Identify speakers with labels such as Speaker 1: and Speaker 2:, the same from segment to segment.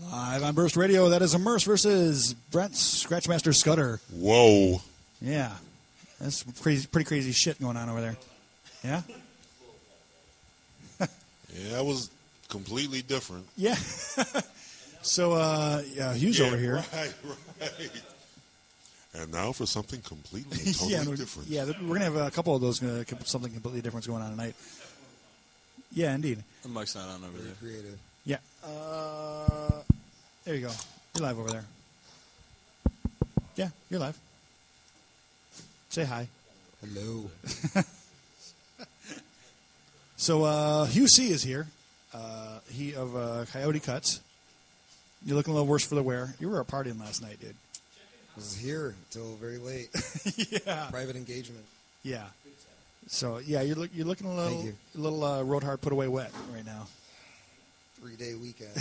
Speaker 1: Live on Burst Radio, that is Immerse versus Brent Scratchmaster Scudder.
Speaker 2: Whoa.
Speaker 1: Yeah. That's pretty crazy shit going on over there. Yeah?
Speaker 2: Yeah, that was completely different.
Speaker 1: Yeah. So, Hugh's over here.
Speaker 2: Right. And now for something completely and totally different.
Speaker 1: Yeah, we're going to have a couple of those, something completely different going on tonight. Yeah, indeed.
Speaker 3: The mic's not on over there.
Speaker 4: Creative.
Speaker 1: Yeah. There you go. You're live over there. Yeah, you're live. Say hi.
Speaker 4: Hello.
Speaker 1: So Hugh C. is here. He of Coyote Cuts. You're looking a little worse for the wear. You were partying last night, dude.
Speaker 4: I was here until very late.
Speaker 1: Yeah.
Speaker 4: Private engagement.
Speaker 1: Yeah. So yeah, you're looking a little road hard, put away wet right now.
Speaker 4: 3-day weekend.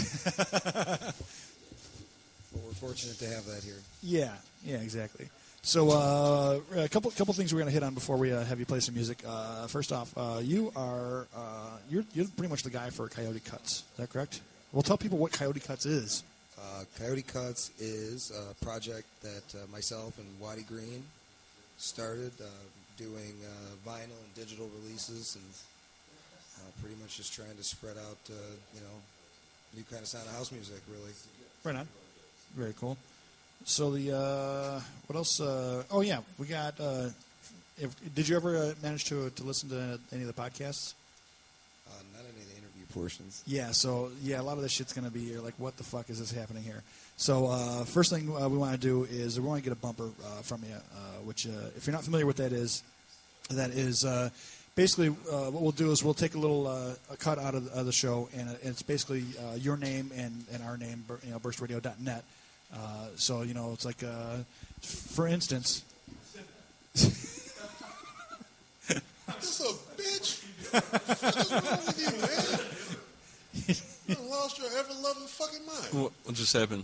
Speaker 4: Well, we're fortunate to have that here.
Speaker 1: Yeah, exactly. So a couple things we're going to hit on before we have you play some music. First off, you're pretty much the guy for Coyote Cuts. Is that correct? Well, tell people what Coyote Cuts is.
Speaker 4: Coyote Cuts is a project that myself and Waddy Green started doing vinyl and digital releases and pretty much just trying to spread out, new kind of sound of house music, really.
Speaker 1: Right on. Very cool. So what else? We got. Did you ever manage to listen to any of the podcasts?
Speaker 4: Not any of the interview portions.
Speaker 1: Yeah. So a lot of this shit's gonna be you're like, what the fuck is this happening here? So first thing we want to do is we want to get a bumper from you, which if you're not familiar with that is basically what we'll do is we'll take a little a cut out of the show, and it's basically your name and our name, burstradio.net. So it's like for instance.
Speaker 2: What's up, bitch? What is wrong with you, man? You lost your ever-loving fucking mind.
Speaker 3: What just happened?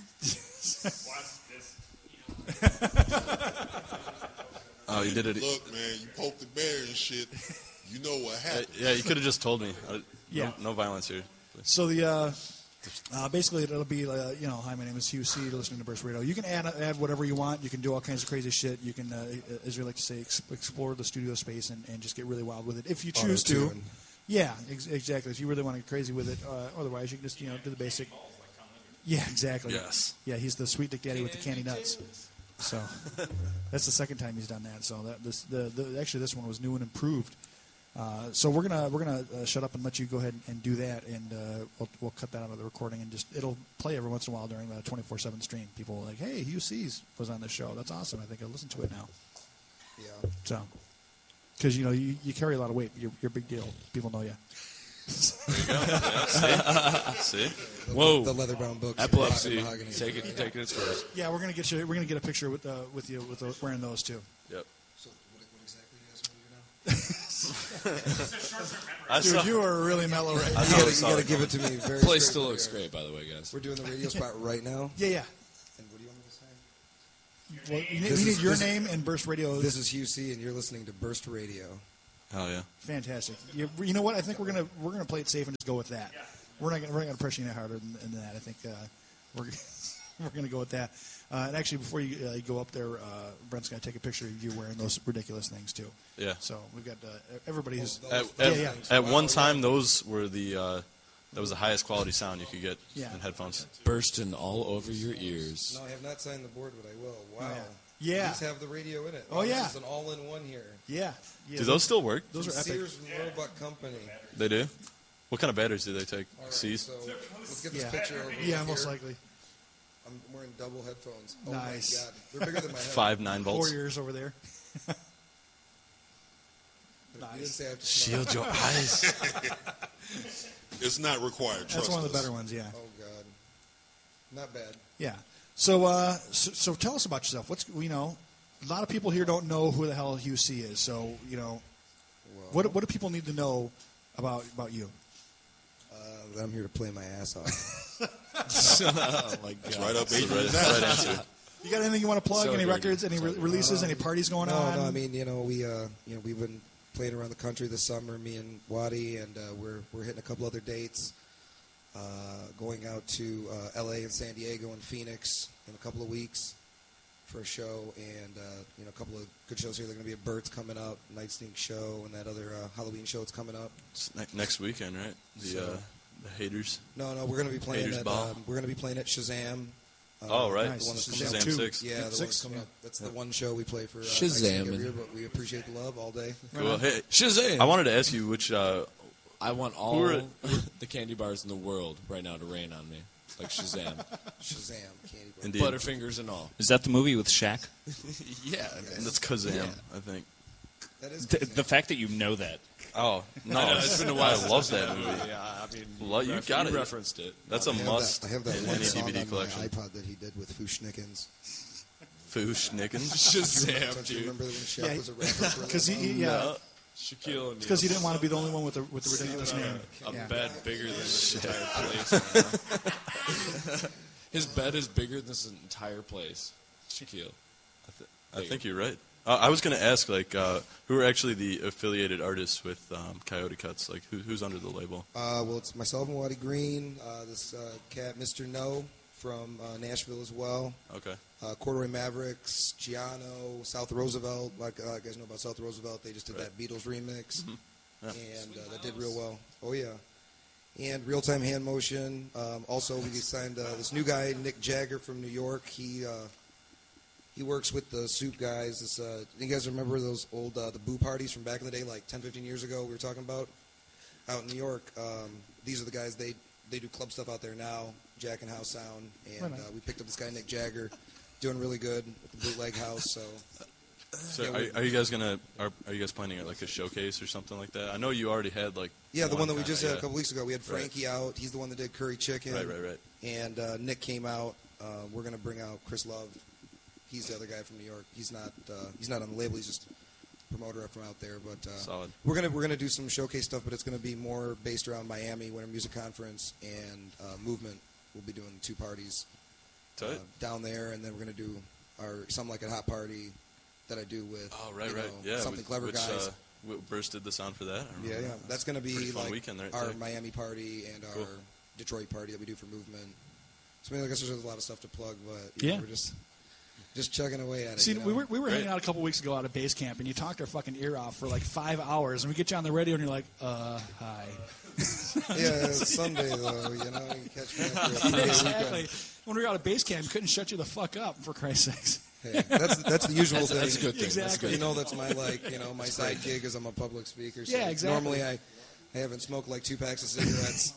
Speaker 3: Oh, you did it.
Speaker 2: Look, man, you poked the bear and shit. You know what happened.
Speaker 3: Yeah, you could have just told me.
Speaker 1: Yeah.
Speaker 3: No violence here.
Speaker 1: So basically it'll be hi, my name is Hugh C. You're listening to Burst Radio. You can add whatever you want. You can do all kinds of crazy shit. You can, as we like to say, explore the studio space and just get really wild with it if you choose to. Yeah, exactly. If you really want to get crazy with it, otherwise you can just do the basic. Yeah, exactly.
Speaker 3: Yes.
Speaker 1: Yeah, he's the sweet dick daddy with the candy nuts. So that's the second time he's done that. So actually this one was new and improved. So we're gonna shut up and let you go ahead and do that, and we'll cut that out of the recording, and it'll play every once in a while during the 24/7 stream. People are like, hey, Hugh C's was on this show. That's awesome. I think I'll listen to it now.
Speaker 4: Yeah.
Speaker 1: So because you carry a lot of weight. You're a big deal. People know you.
Speaker 3: There you go. Yeah, see? Whoa.
Speaker 4: The leather bound books.
Speaker 3: Epilepsy. Taking its course.
Speaker 1: Yeah, we're gonna get you. We're gonna get a picture with you wearing those too.
Speaker 3: Yep.
Speaker 4: So what exactly do you guys want to do now?
Speaker 1: Dude, you are really mellow right now.
Speaker 4: You got to give it to me very
Speaker 5: Place
Speaker 4: straight
Speaker 5: still
Speaker 4: from
Speaker 5: looks
Speaker 4: here.
Speaker 5: great, by the way, guys.
Speaker 4: We're doing the radio spot right now.
Speaker 1: Yeah.
Speaker 4: And what do you want me to say?
Speaker 1: Well, you need your name and Burst Radio.
Speaker 4: This is Hugh C, and you're listening to Burst Radio.
Speaker 3: Oh yeah.
Speaker 1: Fantastic. You know what? I think we're gonna play it safe and just go with that. We're not gonna pressure you any harder than that. I think we're gonna go with that. And actually, before you go up there, Brent's gonna take a picture of you wearing those ridiculous things too.
Speaker 3: Yeah.
Speaker 1: So we've got everybody who's
Speaker 3: At one time, those were that was the highest quality sound you could get in headphones.
Speaker 5: Bursting all over your ears.
Speaker 4: No, I have not signed the board, but I will. Wow.
Speaker 1: Yeah.
Speaker 4: These have the radio in it.
Speaker 1: Oh, yeah.
Speaker 4: This is an all-in-one here.
Speaker 1: Yeah.
Speaker 3: Do those still work?
Speaker 1: Those are epic.
Speaker 4: Sears Roebuck Company.
Speaker 3: They do. What kind of batteries do they take?
Speaker 4: All right,
Speaker 3: C's.
Speaker 4: so let's get this picture over
Speaker 1: Yeah,
Speaker 4: here.
Speaker 1: most likely.
Speaker 4: I'm wearing double headphones. Oh
Speaker 1: Nice.
Speaker 4: my God. They're bigger than my head.
Speaker 3: 5 9-volts.
Speaker 1: 4 years over there.
Speaker 4: You didn't say I have to smile.
Speaker 3: Shield your eyes.
Speaker 2: It's not required.
Speaker 1: That's
Speaker 2: Trust
Speaker 1: one of the
Speaker 2: us.
Speaker 1: better ones. Yeah.
Speaker 4: Oh, God. Not bad.
Speaker 1: Yeah. So tell us about yourself. A lot of people here don't know who the hell Hugh C is. So what do people need to know about you?
Speaker 4: That I'm here to play my ass off.
Speaker 5: Oh, my God.
Speaker 2: It's right up
Speaker 3: That's the
Speaker 2: Adrian's
Speaker 3: right
Speaker 2: ass.
Speaker 3: answer.
Speaker 1: You got anything you want to plug?
Speaker 5: So
Speaker 1: Any
Speaker 5: dirty.
Speaker 1: records? Any releases? Any parties going on?
Speaker 4: No, I mean, we've been playing around the country this summer, me and Waddy, and we're hitting a couple other dates. going out to L.A. and San Diego and Phoenix in a couple of weeks for a show, and a couple of good shows here. They're going to be at Burt's coming up, Night Sneak show, and that other Halloween show that's coming up.
Speaker 3: It's next weekend, right? The Haters.
Speaker 4: No, we're going to be playing
Speaker 3: Haters
Speaker 4: at
Speaker 3: Ball.
Speaker 4: we're going to be playing at Shazam.
Speaker 3: Right.
Speaker 1: Nice.
Speaker 4: The one that's coming
Speaker 3: Shazam
Speaker 4: up.
Speaker 3: 6.
Speaker 4: Yeah, the one
Speaker 1: 6,
Speaker 4: that's coming up. That's the one show we play for Night
Speaker 5: Shazam.
Speaker 4: Sneak every year, but we appreciate the love all day.
Speaker 3: Cool. Hey,
Speaker 5: Shazam!
Speaker 3: I wanted to ask you which.
Speaker 5: I want all the candy bars in the world right now to rain on me. Like Shazam.
Speaker 4: Shazam, candy bar.
Speaker 3: Indeed.
Speaker 5: Butterfingers and all.
Speaker 6: Is that the movie with Shaq?
Speaker 5: Yeah.
Speaker 3: And that's Kazam, I think.
Speaker 4: That is
Speaker 6: The fact that you know that.
Speaker 3: Oh, no.
Speaker 5: It's been a while.
Speaker 3: I love that movie.
Speaker 5: Yeah, I mean,
Speaker 3: You got it.
Speaker 5: referenced it.
Speaker 3: That's a must
Speaker 4: I have that
Speaker 3: in
Speaker 4: one
Speaker 3: any
Speaker 4: song
Speaker 3: DVD
Speaker 4: on
Speaker 3: collection.
Speaker 4: my iPod that he did with Fushnikins.
Speaker 3: Foosh Nickens.
Speaker 5: Shazam,
Speaker 4: Don't you
Speaker 5: dude.
Speaker 4: remember when Shaq
Speaker 1: Yeah,
Speaker 4: was a rapper for a
Speaker 1: Because
Speaker 4: little
Speaker 1: he
Speaker 4: while?
Speaker 5: Shaquille O'Neal.
Speaker 1: because he didn't want to be the only one with the ridiculous name.
Speaker 5: A
Speaker 1: Yeah.
Speaker 5: bed bigger than this entire place. His bed is bigger than this entire place. Shaquille.
Speaker 3: I think you're right. I was going to ask, who are actually the affiliated artists with Coyote Cuts? Like, who's under the label?
Speaker 4: Well, it's myself and Waddy Green, this cat, Mr. No, from Nashville as well.
Speaker 3: Okay.
Speaker 4: Corduroy Mavericks, Giano, South Roosevelt. Like you guys know about South Roosevelt, they just did that Beatles remix,
Speaker 3: Yeah.
Speaker 4: and that did real well. Oh yeah, and Real Time Hand Motion. Also, we signed this new guy, Nick Jagger from New York. He works with the Soup guys. This, you guys remember those old the Boo parties from back in the day, like 10, 15 years ago? We were talking about out in New York. These are the guys. They do club stuff out there now. Jack and House Sound, and we picked up this guy Nick Jagger, doing really good with the Bootleg House. So
Speaker 3: are you guys planning like a showcase or something like that? I know you already had the
Speaker 4: one that we just had a couple weeks ago. We had Frankie out. He's the one that did Curry Chicken.
Speaker 3: Right.
Speaker 4: And Nick came out. We're gonna bring out Chris Love. He's the other guy from New York. He's not on the label. He's just a promoter from out there. But
Speaker 3: Solid.
Speaker 4: We're gonna do some showcase stuff, but it's gonna be more based around Miami Winter Music Conference and Movement. We'll be doing 2 parties down there, and then we're gonna do something like a hot party that I do with Something Clever guys.
Speaker 3: Burst did the sound for that.
Speaker 4: Yeah. That's gonna be
Speaker 3: Pretty fun
Speaker 4: like
Speaker 3: weekend right
Speaker 4: our
Speaker 3: there.
Speaker 4: Miami party and
Speaker 3: Cool.
Speaker 4: our Detroit party that we do for Movement. So I guess there's a lot of stuff to plug, but
Speaker 1: Yeah.
Speaker 4: we're just chugging away at it.
Speaker 1: See,
Speaker 4: you know?
Speaker 1: we were hanging out a couple weeks ago out at base camp, and you talked our fucking ear off for like 5 hours, and we get you on the radio, and you're like, hi.
Speaker 4: Yeah, it's Sunday though, you catch me after a 3-day
Speaker 1: Exactly.
Speaker 4: weekend.
Speaker 1: When we were out at base camp, we couldn't shut you the fuck up, for Christ's sakes.
Speaker 4: Hey, that's the usual thing.
Speaker 5: That's a good thing.
Speaker 1: Exactly.
Speaker 5: That's good.
Speaker 4: That's my my side gig is I'm a public speaker. So
Speaker 1: Yeah, exactly.
Speaker 4: Normally I haven't smoked like 2 packs of cigarettes,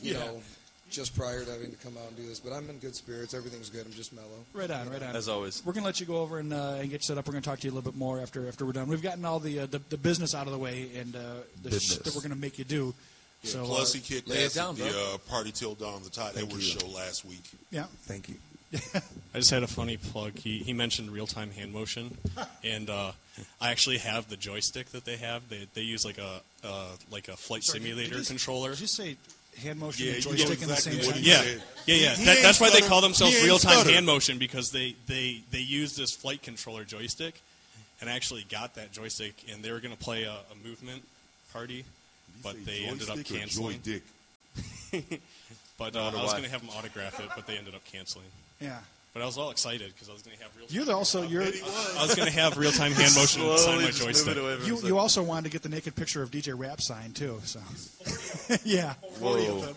Speaker 4: just prior to having to come out and do this. But I'm in good spirits. Everything's good. I'm just mellow.
Speaker 1: Right on.
Speaker 3: As always.
Speaker 1: We're going to let you go over and get set up. We're going to talk to you a little bit more after we're done. We've gotten all the business out of the way and the shit that we're going to make you do.
Speaker 2: Yeah,
Speaker 1: So,
Speaker 2: plus, he kicked
Speaker 5: lay it
Speaker 2: ass
Speaker 5: down,
Speaker 2: at the Party Till Dawn, the Todd Edwards show last week.
Speaker 1: yeah.
Speaker 4: Thank you.
Speaker 7: I just had a funny plug. He mentioned real-time hand motion, and I actually have the joystick that they have. They use like a flight simulator controller.
Speaker 1: Did you say hand motion
Speaker 2: Yeah,
Speaker 1: and
Speaker 2: you know
Speaker 1: joystick in the
Speaker 2: exactly
Speaker 1: same
Speaker 2: what
Speaker 1: sentence?
Speaker 2: he
Speaker 7: Yeah,
Speaker 2: said.
Speaker 7: yeah.
Speaker 2: He
Speaker 7: That's why they
Speaker 2: ain't
Speaker 7: call themselves
Speaker 2: stutter. He ain't
Speaker 7: real-time
Speaker 2: stutter.
Speaker 7: hand motion, because they use this flight controller joystick, and I actually got that joystick, and they were going to play a movement party, but they ended up
Speaker 2: Joystick or
Speaker 7: canceling.
Speaker 2: Joy Dick?
Speaker 7: But
Speaker 3: I
Speaker 7: I
Speaker 3: wonder
Speaker 7: was
Speaker 3: why.
Speaker 7: going to have them autograph it, but they ended up canceling.
Speaker 1: Yeah.
Speaker 7: But I was all excited because I was going to have real.
Speaker 1: You're
Speaker 7: I was going to have real-time hand motion sign
Speaker 3: Slowly
Speaker 7: my
Speaker 3: just move
Speaker 7: joystick.
Speaker 3: it away from
Speaker 1: you
Speaker 3: his
Speaker 1: you also wanted to get the naked picture of DJ Rap signed too. So yeah.
Speaker 3: Whoa.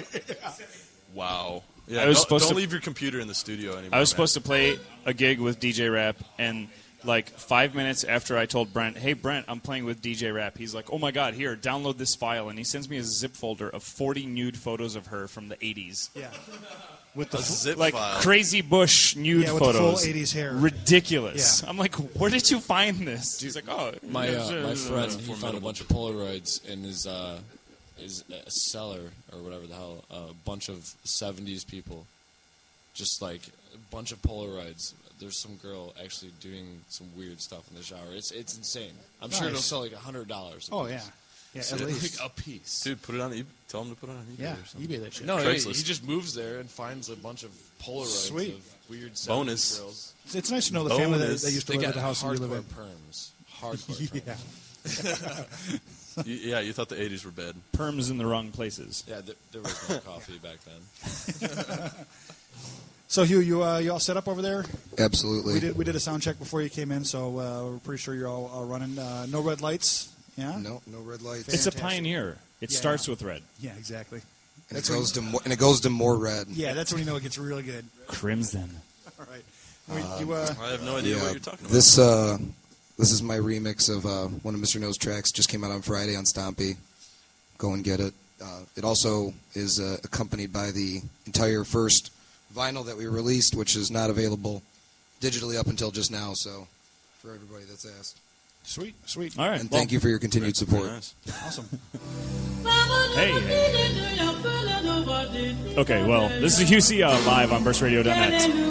Speaker 3: Wow. Yeah,
Speaker 6: I was
Speaker 3: don't,
Speaker 6: supposed
Speaker 3: don't
Speaker 6: to-
Speaker 3: leave your computer in the studio anymore.
Speaker 6: I was
Speaker 3: man.
Speaker 6: supposed to play a gig with DJ Rap, and like 5 minutes after I told Brent, hey, Brent, I'm playing with DJ Rap, he's like, oh, my God, here, download this file. And he sends me a zip folder of 40 nude photos of her from the 80s.
Speaker 1: Yeah. With the
Speaker 3: A zip
Speaker 6: Like
Speaker 3: file.
Speaker 6: crazy bush nude
Speaker 1: Yeah, with the full
Speaker 6: photos.
Speaker 1: 80s hair.
Speaker 6: Ridiculous.
Speaker 1: Yeah.
Speaker 6: I'm like, where did you find this? He's like, oh.
Speaker 5: My friend, he found a
Speaker 3: Formidable.
Speaker 5: bunch of Polaroids in his cellar or whatever the hell. A bunch of 70s people, just like a bunch of Polaroids. There's some girl actually doing some weird stuff in the shower. It's insane. I'm sure it'll
Speaker 1: Nice.
Speaker 5: sell like $100.
Speaker 1: Oh yeah. Yeah, at least.
Speaker 5: Like a piece.
Speaker 3: Dude, put it on eBay. Tell him to put it on eBay
Speaker 1: Yeah,
Speaker 3: or something.
Speaker 1: eBay that shit.
Speaker 5: No, he
Speaker 3: Craigslist.
Speaker 5: just moves there and finds a bunch of Polaroids
Speaker 1: Sweet.
Speaker 5: of weird 70s
Speaker 3: Bonus.
Speaker 5: girls.
Speaker 1: It's nice to know the family that
Speaker 3: Bonus.
Speaker 1: used to
Speaker 5: They
Speaker 1: live
Speaker 5: got
Speaker 1: at the house that you live
Speaker 5: hardcore
Speaker 1: in.
Speaker 5: perms. Hardcore perms.
Speaker 1: Yeah.
Speaker 3: You thought the 80s were bad.
Speaker 6: Perms in the wrong places.
Speaker 5: Yeah, there was no coffee back then.
Speaker 1: So Hugh, you all set up over there?
Speaker 4: Absolutely.
Speaker 1: We did a sound check before you came in, so we're pretty sure you're all running. No red lights. Yeah.
Speaker 4: No red lights.
Speaker 6: It's a
Speaker 1: Fantastic.
Speaker 6: Pioneer. It
Speaker 1: Yeah.
Speaker 6: starts with red.
Speaker 1: Yeah, exactly.
Speaker 4: And it goes to more red.
Speaker 1: Yeah, that's when you know it gets really good.
Speaker 6: Crimson.
Speaker 1: All right. You,
Speaker 3: I have no idea what you're talking about.
Speaker 4: This is my remix of one of Mr. No's tracks. Just came out on Friday on Stompy. Go and get it. It also is accompanied by the entire first vinyl that we released, which is not available digitally up until just now. So, for everybody that's asked,
Speaker 1: Sweet.
Speaker 6: All right.
Speaker 4: and thank you for your continued support.
Speaker 3: Very nice.
Speaker 1: Awesome.
Speaker 6: Hey. Okay, well, this is UC live on burstradio.net.